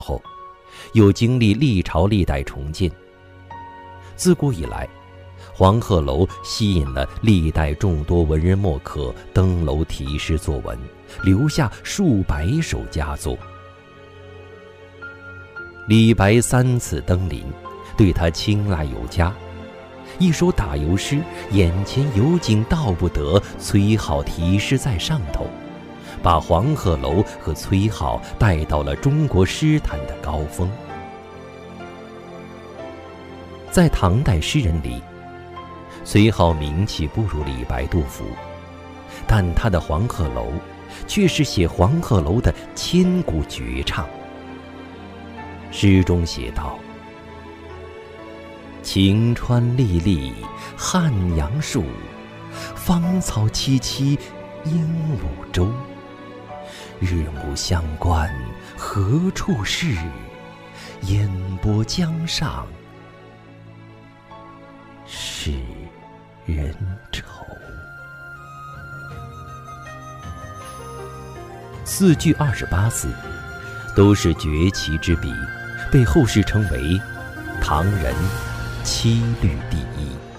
后，又经历历朝历代重建。自古以来，黄鹤楼吸引了历代众多文人墨客登楼题诗作文，留下数百首佳作。李白3次登临，对他青睐有加。一首打油诗，眼前有景道不得，崔颢题诗在上头，把黄鹤楼和崔颢带到了中国诗坛的高峰。在唐代诗人里，崔颢名气不如李白、杜甫，但他的黄鹤楼却是写黄鹤楼的千古绝唱。诗中写道：晴川历历汉阳树，芳草萋萋鹦鹉洲。日暮乡关何处是？烟波江上使人愁。4句28字，都是绝奇之笔，被后世称为唐人七律第一。